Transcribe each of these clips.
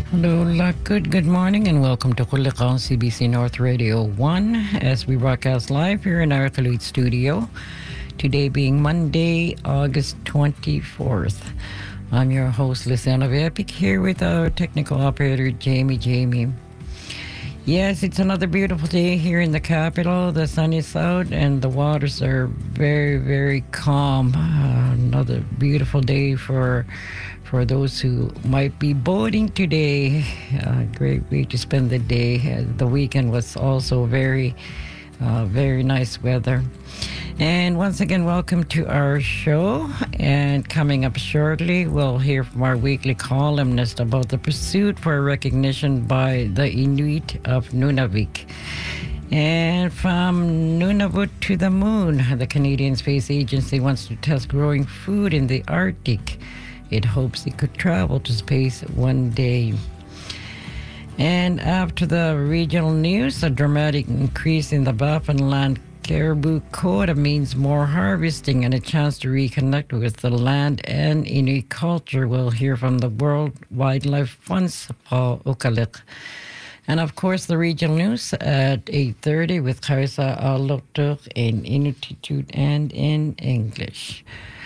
Hello, good morning, and welcome to Kulikang CBC North Radio 1 as we broadcast live here in our Kalit studio. Today being Monday, August 24th. I'm your host, Luciana Vepic, here with our technical operator, Jamie. Yes, it's another beautiful day here in the capital. The sun is out and the waters are very, very calm. Another beautiful day for those who might be boating today. Great way to spend the day. The weekend was also very nice weather. And once again, welcome to our show. And coming up shortly, we'll hear from our weekly columnist about the pursuit for recognition by the Inuit of Nunavik. And from Nunavut to the moon, the Canadian Space Agency wants to test growing food in the Arctic. It hopes it could travel to space one day. And after the regional news, a dramatic increase in the Baffinland caribou quota means more harvesting and a chance to reconnect with the land and Inuit culture. We'll hear from the World Wildlife Fund's Paul Ukalik. And of course, the regional news at 8:30 with Kaisa Aloktuk in Inuktitut and in English.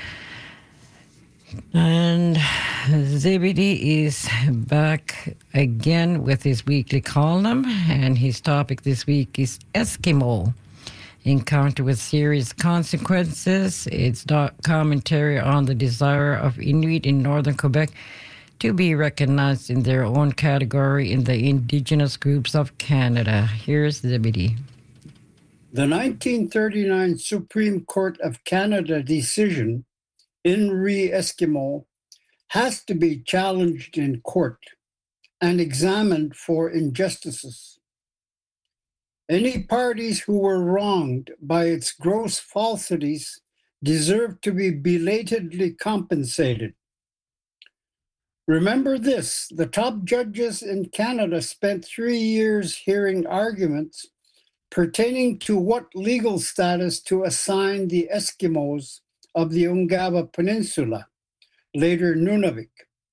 And Zebedee is back again with his weekly column, and his topic this week is Eskimo Encounter with Serious Consequences. It's commentary on the desire of Inuit in northern Quebec to be recognized in their own category in the Indigenous groups of Canada. Here's Zebedee. The 1939 Supreme Court of Canada decision in re Eskimo has to be challenged in court and examined for injustices. Any parties who were wronged by its gross falsities deserve to be belatedly compensated. Remember this, the top judges in Canada spent 3 years hearing arguments pertaining to what legal status to assign the Eskimos of the Ungava Peninsula, later Nunavik.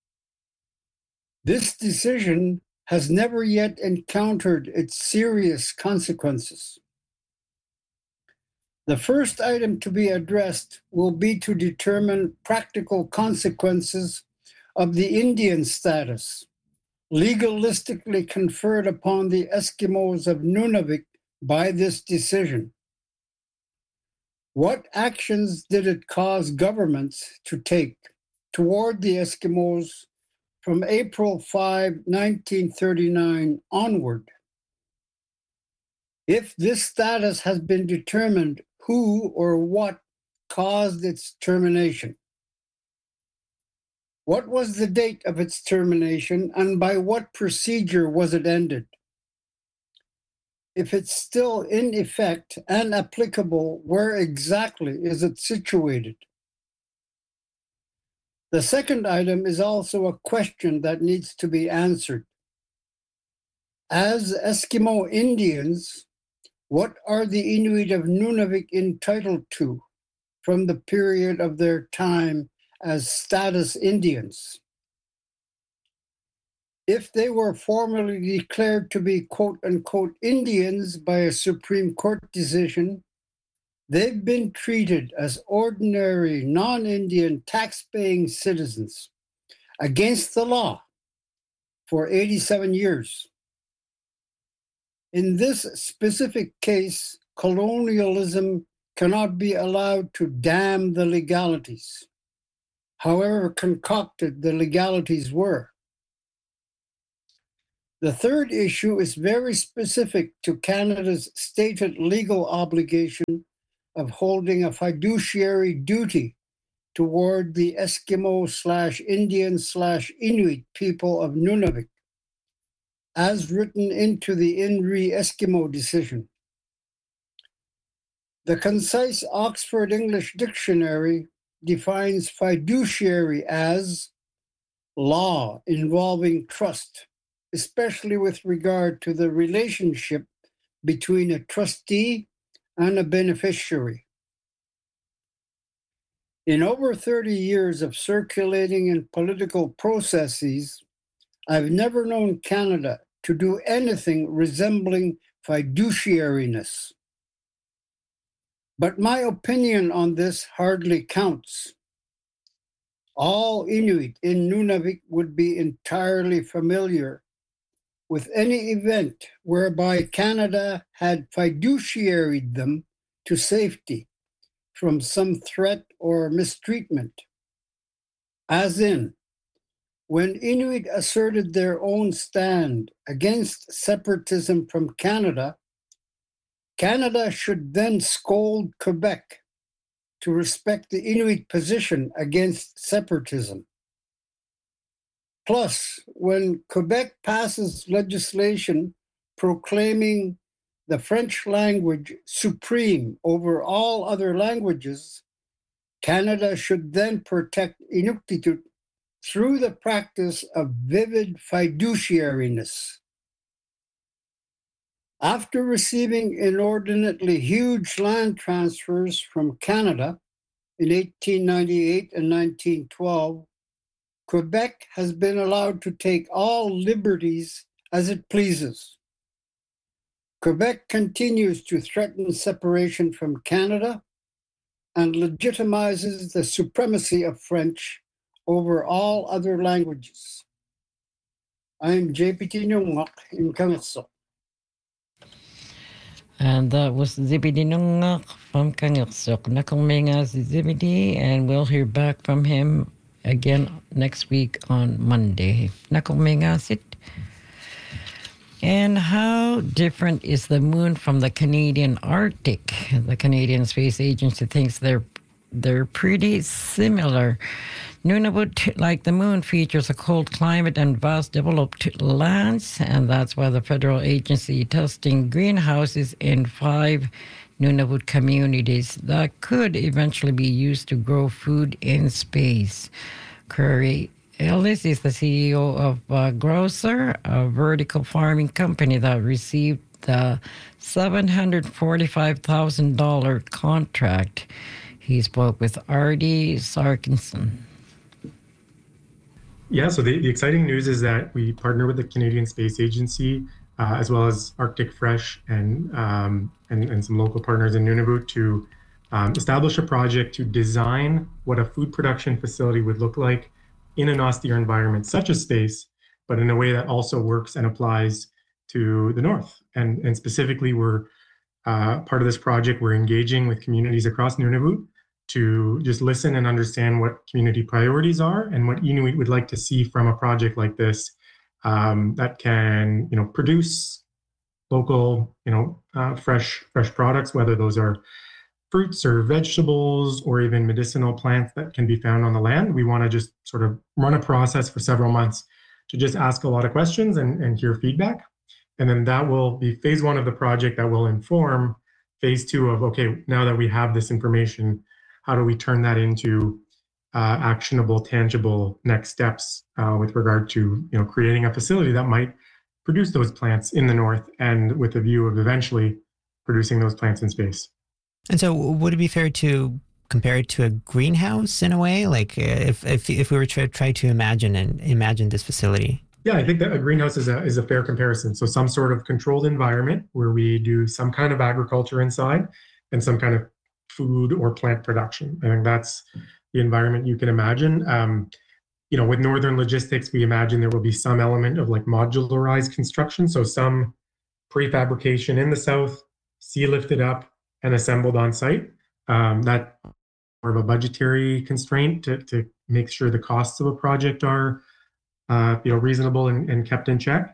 This decision has never yet encountered its serious consequences. The first item to be addressed will be to determine practical consequences of the Indian status, legalistically conferred upon the Eskimos of Nunavik by this decision. What actions did it cause governments to take toward the Eskimos from April 5, 1939 onward? If this status has been determined, who or what caused its termination? What was the date of its termination, and by what procedure was it ended? If it's still in effect and applicable, where exactly is it situated? The second item is also a question that needs to be answered. As Eskimo Indians, what are the Inuit of Nunavik entitled to from the period of their time as status Indians? If they were formally declared to be quote-unquote Indians by a Supreme Court decision, they've been treated as ordinary non-Indian tax-paying citizens against the law for 87 years. In this specific case, colonialism cannot be allowed to damn the legalities, however concocted the legalities were. The third issue is very specific to Canada's stated legal obligation of holding a fiduciary duty toward the Eskimo/Indian/Inuit people of Nunavik, as written into the In Re Eskimo decision. The concise Oxford English Dictionary defines fiduciary as law involving trust, especially with regard to the relationship between a trustee and a beneficiary. In over 30 years of circulating in political processes, I've never known Canada to do anything resembling fiduciariness. But my opinion on this hardly counts. All Inuit in Nunavik would be entirely familiar with any event whereby Canada had fiduciaried them to safety from some threat or mistreatment. As in, when Inuit asserted their own stand against separatism from Canada, Canada should then scold Quebec to respect the Inuit position against separatism. Plus, when Quebec passes legislation proclaiming the French language supreme over all other languages, Canada should then protect Inuktitut through the practice of vivid fiduciariness. After receiving inordinately huge land transfers from Canada in 1898 and 1912, Quebec has been allowed to take all liberties as it pleases. Quebec continues to threaten separation from Canada and legitimizes the supremacy of French over all other languages. I'm JPT Nungak in Kangetso. And that was Zibidi Nungak from Kangersok. Nakalmenga Zibidi, and we'll hear back from him again next week on Monday. Nakalmenga sit. And how different is the moon from the Canadian Arctic? The Canadian Space Agency thinks they're pretty similar. Nunavut, like the moon, features a cold climate and vast developed lands, and that's why the federal agency testing greenhouses in 5 Nunavut communities that could eventually be used to grow food in space. Curry Ellis is the CEO of Grocer, a vertical farming company that received the $745,000 contract. He spoke with R.D. Sarkinson. Yeah, so the exciting news is that we partner with the Canadian Space Agency, as well as Arctic Fresh and some local partners in Nunavut to establish a project to design what a food production facility would look like in an austere environment such as space, but in a way that also works and applies to the North. And specifically, we're part of this project, we're engaging with communities across Nunavut to just listen and understand what community priorities are and what Inuit would like to see from a project like this that can, produce local, fresh products, whether those are fruits or vegetables or even medicinal plants that can be found on the land. We want to just sort of run a process for several months to just ask a lot of questions and hear feedback. And then that will be phase 1 of the project that will inform phase 2 of, okay, now that we have this information, how do we turn that into actionable, tangible next steps with regard to creating a facility that might produce those plants in the North and with a view of eventually producing those plants in space. And so would it be fair to compare it to a greenhouse in a way? Like if we were to try to imagine this facility? Yeah, I think that a greenhouse is a fair comparison. So some sort of controlled environment where we do some kind of agriculture inside and some kind of food or plant production. I think that's the environment you can imagine. With Northern Logistics, we imagine there will be some element of like modularized construction. So some prefabrication in the south, sea lifted up and assembled on site. That more of a budgetary constraint to make sure the costs of a project are reasonable and kept in check.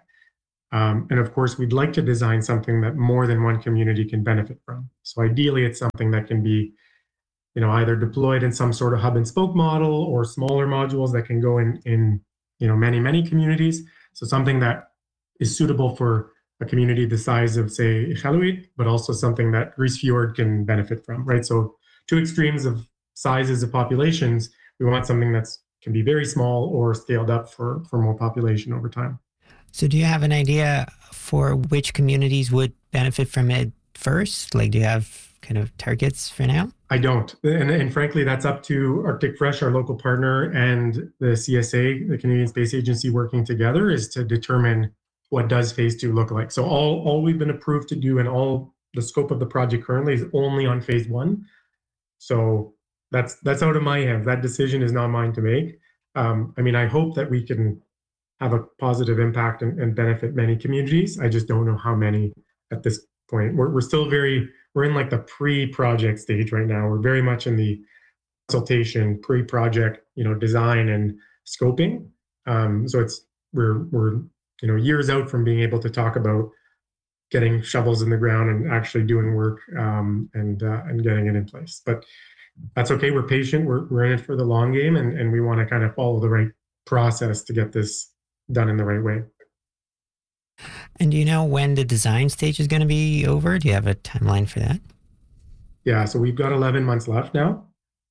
And of course, we'd like to design something that more than one community can benefit from. So ideally, it's something that can be, either deployed in some sort of hub and spoke model or smaller modules that can go in many communities. So something that is suitable for a community the size of, say, Iqaluit, but also something that Grise Fiord can benefit from, right? So 2 extremes of sizes of populations, we want something that's can be very small or scaled up for more population over time. So do you have an idea for which communities would benefit from it first? Like, do you have kind of targets for now? I don't. And frankly, that's up to Arctic Fresh, our local partner, and the CSA, the Canadian Space Agency, working together is to determine what does phase 2 look like. So all we've been approved to do and all the scope of the project currently is only on phase 1. So that's out of my hands. That decision is not mine to make. I hope that we can have a positive impact and benefit many communities. I just don't know how many at this point. We're still we're in like the pre-project stage right now. We're very much in the consultation, pre-project, design and scoping. So we're years out from being able to talk about getting shovels in the ground and actually doing work and getting it in place. But that's okay. We're patient. We're in it for the long game, and we want to kind of follow the right process to get this done in the right way. And do you know when the design stage is going to be over? Do you have a timeline for that? Yeah, so we've got 11 months left now.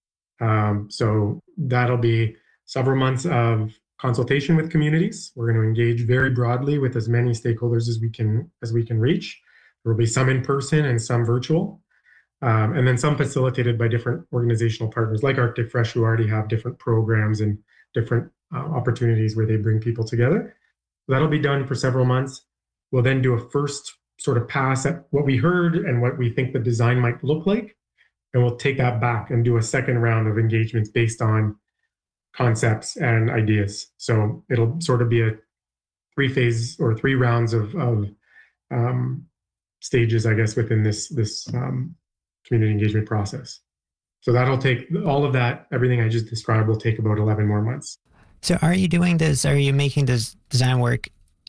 So that'll be several months of consultation with communities. We're going to engage very broadly with as many stakeholders as we can reach. There will be some in person and some virtual, and then some facilitated by different organizational partners like Arctic Fresh, who already have different programs and different opportunities where they bring people together. That'll be done for several months. We'll then do a first sort of pass at what we heard and what we think the design might look like. And we'll take that back and do a second round of engagements based on concepts and ideas. So it'll sort of be a 3-phase or 3 rounds of stages, I guess, within this community engagement process. So that'll take all of that, everything I just described will take about 11 more months. So are you making this design work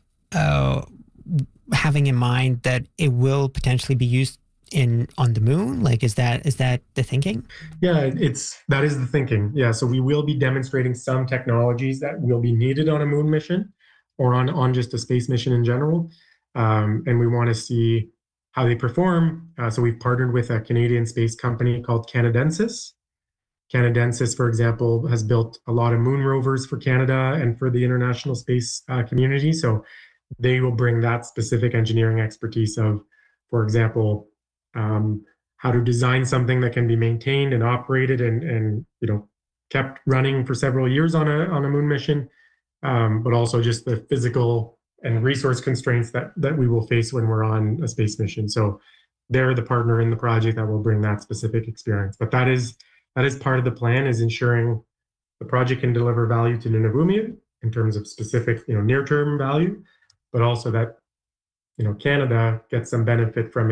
having in mind that it will potentially be used on the moon? Like, is that the thinking? Yeah, that is the thinking. Yeah, so we will be demonstrating some technologies that will be needed on a moon mission or on just a space mission in general. And we want to see how they perform. So we've partnered with a Canadian space company called Canadensis. Canadensis, for example, has built a lot of moon rovers for Canada and for the international space community. So they will bring that specific engineering expertise of, for example, how to design something that can be maintained and operated and kept running for several years on a moon mission, but also just the physical and resource constraints that we will face when we're on a space mission. So they're the partner in the project that will bring that specific experience. But that is part of the plan, is ensuring the project can deliver value to Nunavummiut in terms of specific near-term value, but also that Canada gets some benefit from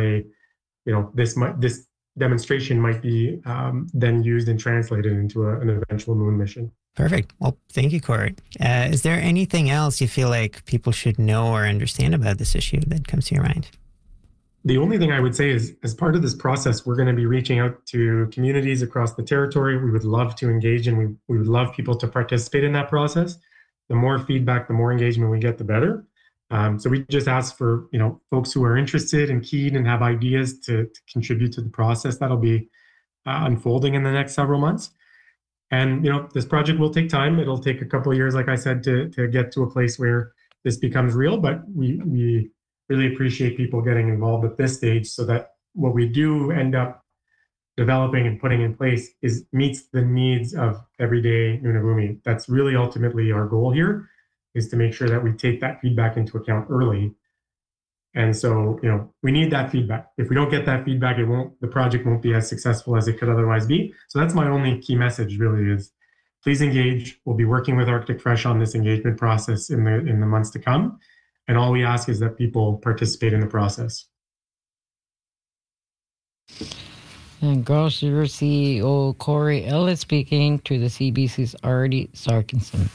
this demonstration might be then used and translated into an eventual moon mission. Perfect. Well, thank you, Corey. Is there anything else you feel like people should know or understand about this issue that comes to your mind? The only thing I would say is, as part of this process, we're going to be reaching out to communities across the territory. We would love to engage, and we would love people to participate in that process. The more feedback, the more engagement we get, the better. So we just ask for folks who are interested and keen and have ideas to contribute to the process that'll be unfolding in the next several months. And this project will take time. It'll take a couple of years, like I said, to get to a place where this becomes real. But we really appreciate people getting involved at this stage, so that what we do end up developing and putting in place meets the needs of everyday Nunavummi. That's really ultimately our goal here, is to make sure that we take that feedback into account early. And so, we need that feedback. If we don't get that feedback, the project won't be as successful as it could otherwise be. So that's my only key message, really, is please engage. We'll be working with Arctic Fresh on this engagement process in the months to come. And all we ask is that people participate in the process. And Grocer CEO Corey Ellis speaking to the CBC's Artie Sarkinson.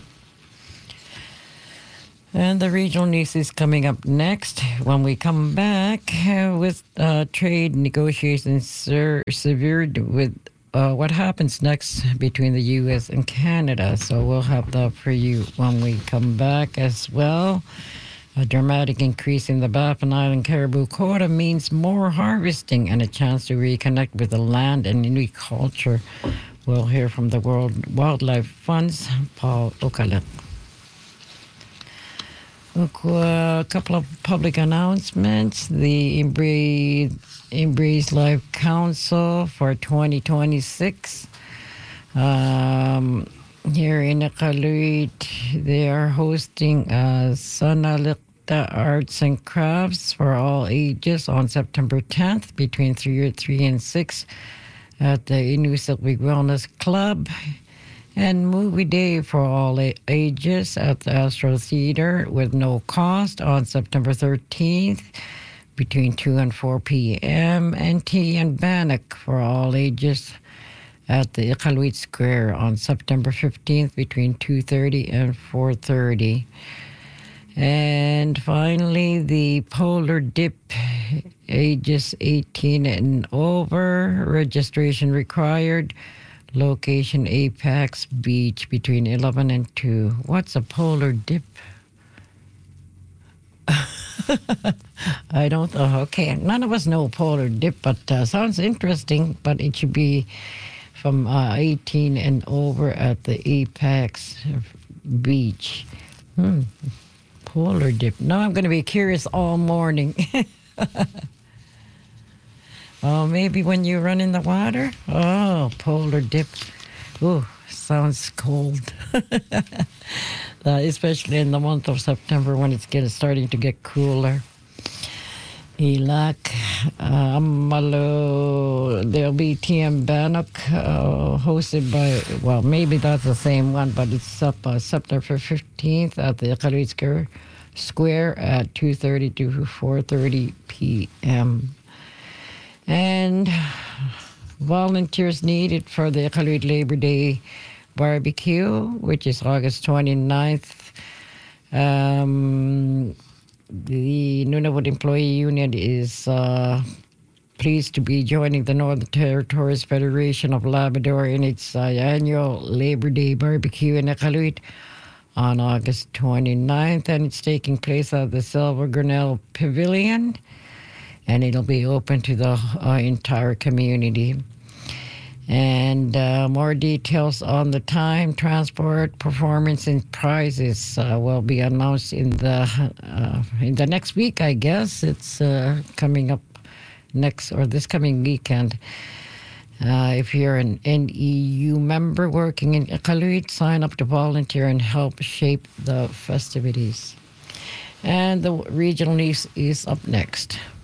And the regional news is coming up next. When we come back with trade negotiations severed with what happens next between the U.S. and Canada. So we'll have that for you when we come back as well. A dramatic increase in the Baffin Island caribou quota means more harvesting and a chance to reconnect with the land and Inuit culture. We'll hear from the World Wildlife Fund's Paul Okalet. A couple of public announcements. The Embrace Life Council for 2026. Here in Iqaluit, they are hosting Sanalikta Arts and Crafts for all ages on September 10th between 3 and 6 at the Inusilwig Wellness Club. And movie day for all ages at the Astro Theater with no cost on September 13th between 2 and 4 p.m. And tea and bannock for all ages at the Iqaluit Square on September 15th between 2:30 and 4:30. And finally, the Polar Dip, ages 18 and over, registration required. Location Apex Beach between 11 and 2. What's a polar dip? I don't know. Okay, none of us know polar dip, but sounds interesting. But it should be from 18 and over at the Apex Beach. Polar dip. Now I'm going to be curious all morning. Oh, maybe when you run in the water? Oh, polar dip. Ooh, sounds cold. Especially in the month of September when it's starting to get cooler. Ilak, Amalo, there'll be TM Bannock hosted by, well, maybe that's the same one, but it's up September 15th at the Iqaluit Square at 2:30 to 4:30 p.m. And volunteers needed for the Iqaluit Labor Day barbecue, which is August 29th. The Nunavut Employee Union is pleased to be joining the Northern Territories Federation of Labrador in its annual Labor Day barbecue in Iqaluit on August 29th, and it's taking place at the Silver Grinnell Pavilion. And it'll be open to the entire community. And more details on the time, transport, performance, and prizes will be announced in the next week, I guess. It's coming up this coming weekend. If you're an NEU member working in Iqaluit, sign up to volunteer and help shape the festivities. And the regional news is up next.